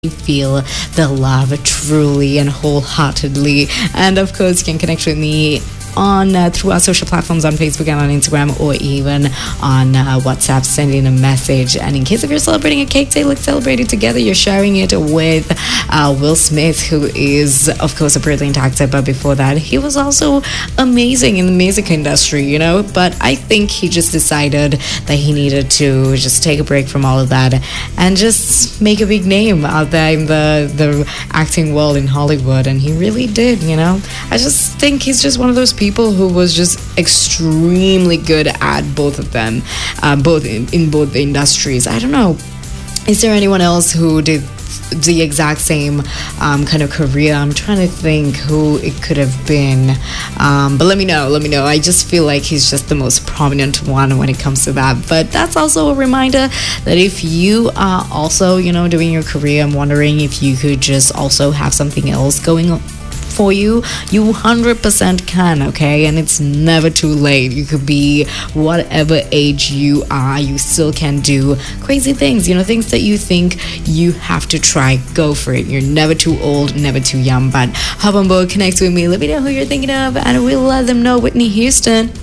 feel the love truly and wholeheartedly. And of course, you can connect with me on through our social platforms on Facebook and on Instagram, or even on WhatsApp, sending a message. And in case if you're celebrating a cake day, let's celebrate it together. You're sharing it with Will Smith, who is of course a brilliant actor, but before that he was also amazing in the music industry, you know. But I think he just decided that he needed to just take a break from all of that and just make a big name out there in the acting world in Hollywood. And he really did, you know. I just think he's just one of those people who was just extremely good at both of them, both in both the industries. I don't know, is there anyone else who did the exact same kind of career? I'm trying to think who it could have been, but let me know. I just feel like he's just the most prominent one when it comes to that. But that's also a reminder that if you are also, you know, doing your career, I'm wondering if you could just also have something else going on for you 100% can, okay? And it's never too late. You could be whatever age you are, you still can do crazy things, you know, things that you think you have to try. Go for it. You're never too old, never too young. But hop on board, connect with me, let me know who you're thinking of, and we'll let them know. Whitney Houston.